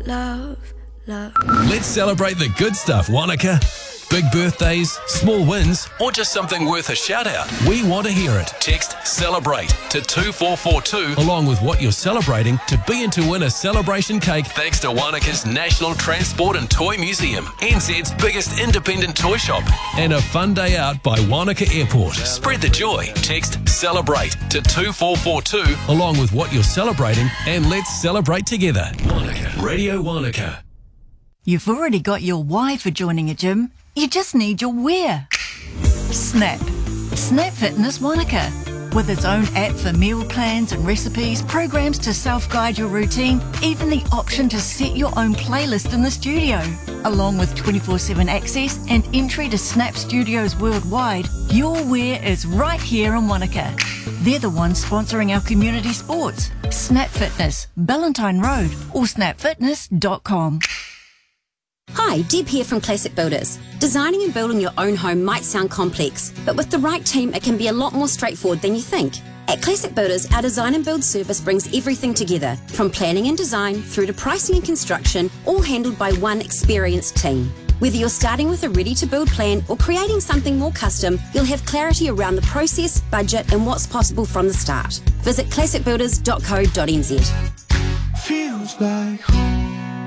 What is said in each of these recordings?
love. Let's celebrate the good stuff, Wanaka. Big birthdays, small wins, or just something worth a shout out. We want to hear it. Text CELEBRATE to 2442 along with what you're celebrating to be in to win a celebration cake thanks to Wanaka's National Transport and Toy Museum, NZ's biggest independent toy shop, and a fun day out by Wanaka Airport. Spread the joy. Text CELEBRATE to 2442 along with what you're celebrating and let's celebrate together. Wanaka. Radio Wanaka. You've already got your why for joining a gym. You just need your where. Snap Fitness Wanaka. With its own app for meal plans and recipes, programs to self-guide your routine, even the option to set your own playlist in the studio. Along with 24/7 access and entry to Snap Studios worldwide, your where is right here in Wanaka. They're the ones sponsoring our community sports. Snap Fitness, Ballantine Road or snapfitness.com. Hi, Deb here from Classic Builders. Designing and building your own home might sound complex, but with the right team it can be a lot more straightforward than you think. At Classic Builders, our design and build service brings everything together, from planning and design through to pricing and construction, all handled by one experienced team. Whether you're starting with a ready-to-build plan or creating something more custom, you'll have clarity around the process, budget and what's possible from the start. Visit classicbuilders.co.nz. Feels like home.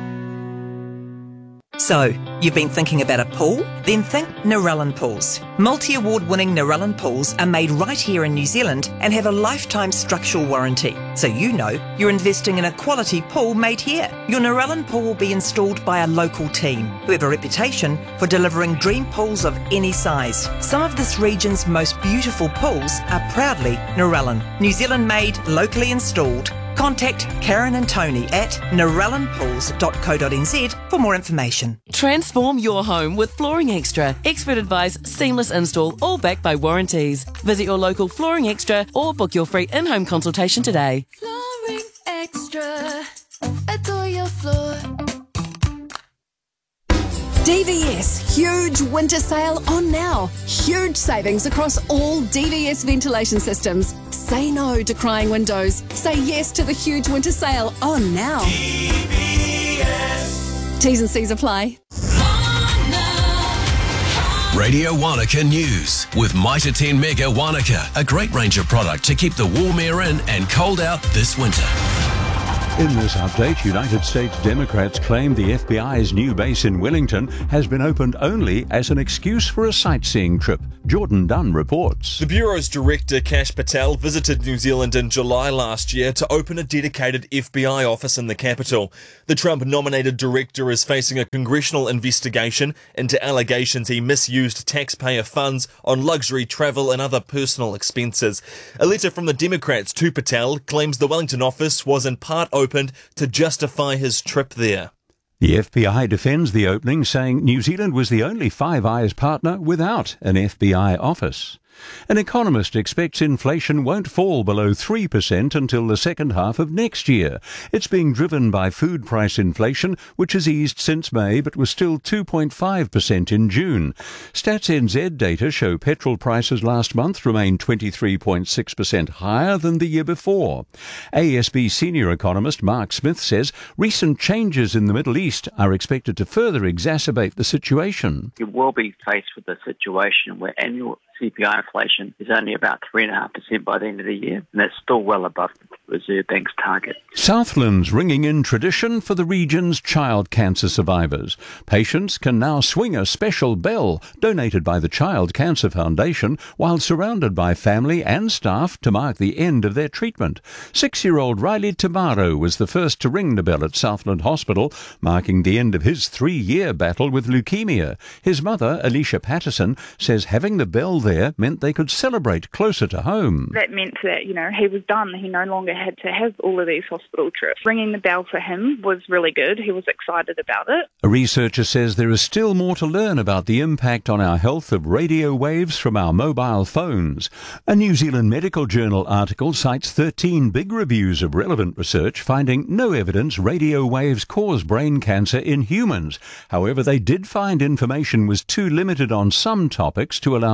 So, you've been thinking about a pool? Then think Narellan Pools. Multi-award-winning Narellan Pools are made right here in New Zealand and have a lifetime structural warranty. So you know you're investing in a quality pool made here. Your Narellan pool will be installed by a local team who have a reputation for delivering dream pools of any size. Some of this region's most beautiful pools are proudly Narellan. New Zealand made, locally installed. Contact Karen and Tony at narellanpools.co.nz for more information. Transform your home with Flooring Extra. Expert advice, seamless install, all backed by warranties. Visit your local Flooring Extra or book your free in-home consultation today. Flooring Extra. Adore your floor. DVS, huge winter sale on now. Huge savings across all DVS ventilation systems. Say no to crying windows. Say yes to the huge winter sale on now. DVS. T's and C's apply. Radio Wanaka News with Mitre 10 Mega Wanaka, a great range of product to keep the warm air in and cold out this winter. In this update, United States Democrats claim the FBI's new base in Wellington has been opened only as an excuse for a sightseeing trip. Jordan Dunn reports. The Bureau's director, Kash Patel, visited New Zealand in July last year to open a dedicated FBI office in the capital. The Trump-nominated director is facing a congressional investigation into allegations he misused taxpayer funds on luxury travel and other personal expenses. A letter from the Democrats to Patel claims the Wellington office was in part opened to justify his trip there. The FBI defends the opening, saying New Zealand was the only Five Eyes partner without an FBI office. An economist expects inflation won't fall below 3% until the second half of next year. It's being driven by food price inflation, which has eased since May but was still 2.5% in June. Stats NZ data show petrol prices last month remained 23.6% higher than the year before. ASB senior economist Mark Smith says recent changes in the Middle East are expected to further exacerbate the situation. You will be faced with a situation where annual CPI inflation is only about 3.5% by the end of the year, and that's still well above the Reserve Bank's target. Southland's ringing in tradition for the region's child cancer survivors. Patients can now swing a special bell donated by the Child Cancer Foundation while surrounded by family and staff to mark the end of their treatment. 6-year-old Riley Tamaro was the first to ring the bell at Southland Hospital, marking the end of his 3-year battle with leukemia. His mother, Alicia Patterson, says having the bell there meant they could celebrate closer to home. That meant that, he was done. He no longer had to have all of these hospital trips. Ringing the bell for him was really good. He was excited about it. A researcher says there is still more to learn about the impact on our health of radio waves from our mobile phones. A New Zealand Medical Journal article cites 13 big reviews of relevant research finding no evidence radio waves cause brain cancer in humans. However, they did find information was too limited on some topics to allow firm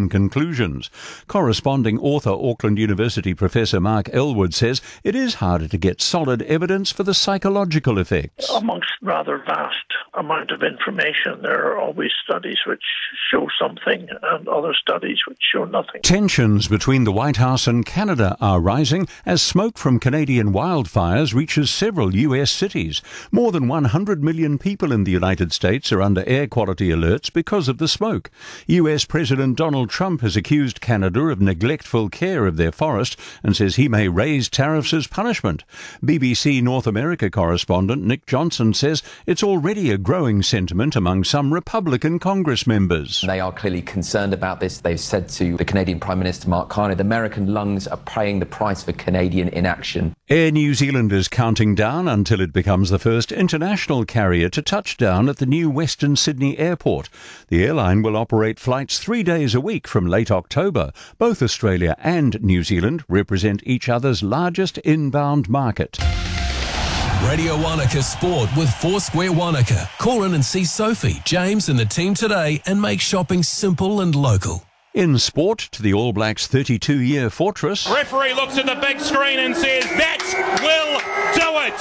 some conclusions. Corresponding author Auckland University Professor Mark Elwood says it is harder to get solid evidence for the psychological effects. Amongst rather vast amount of information, there are always studies which show something and other studies which show nothing. Tensions between the White House and Canada are rising as smoke from Canadian wildfires reaches several US cities. More than 100 million people in the United States are under air quality alerts because of the smoke. US President Donald Trump has accused Canada of neglectful care of their forest and says he may raise tariffs as punishment. BBC North America correspondent Nick Johnson says it's already a growing sentiment among some Republican Congress members. They are clearly concerned about this. They've said to the Canadian Prime Minister Mark Carney, the American lungs are paying the price for Canadian inaction. Air New Zealand is counting down until it becomes the first international carrier to touch down at the new Western Sydney airport. The airline will operate flights 3 days a week from late October. Both Australia and New Zealand represent each other's largest inbound market. Radio Wanaka Sport with Foursquare Wanaka. Call in and see Sophie, James and the team today and make shopping simple and local. In sport, to the All Blacks' 32-year fortress. Referee looks at the big screen and says, that will do it!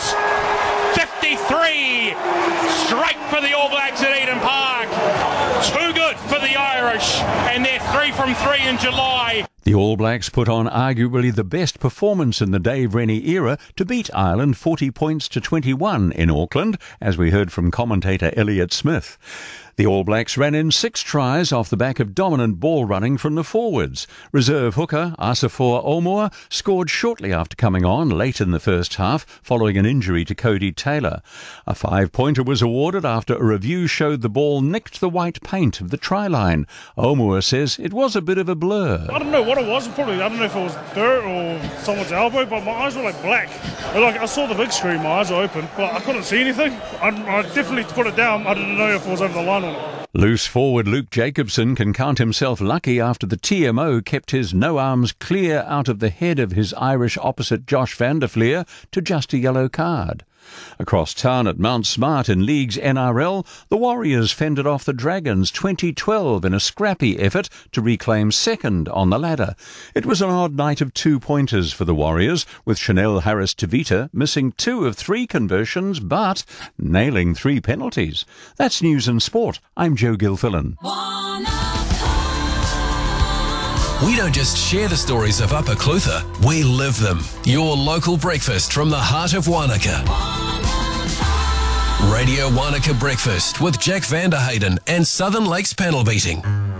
53! Straight for the All Blacks at Eden Park. Too good for the Irish, and they're 3 from 3 in July. The All Blacks put on arguably the best performance in the Dave Rennie era to beat Ireland 40 points to 21 in Auckland, as we heard from commentator Elliot Smith. The All Blacks ran in 6 tries off the back of dominant ball running from the forwards. Reserve hooker Asafoa Omua scored shortly after coming on late in the first half following an injury to Cody Taylor. A 5-pointer was awarded after a review showed the ball nicked the white paint of the try line. Omua says it was a bit of a blur. I don't know what it was. I don't know if it was dirt or someone's elbow, but my eyes were like black. I saw the big screen, my eyes were open, but I couldn't see anything. I definitely put it down. I didn't know if it was over the line. Loose forward Luke Jacobson can count himself lucky after the TMO kept his no arms clear out of the head of his Irish opposite Josh van der Fleer to just a yellow card. Across town at Mount Smart in League's NRL, the Warriors fended off the Dragons 2012 in a scrappy effort to reclaim second on the ladder. It was an odd night of 2-pointers for the Warriors, with Chanel Harris-Tavita missing 2 of 3 conversions but nailing 3 penalties. That's News and Sport. I'm Joe Gilfillan. We don't just share the stories of Upper Clutha, we live them. Your local breakfast from the heart of Wanaka. Radio Wanaka Breakfast with Jack Vanderhayden and Southern Lakes Panel Beating.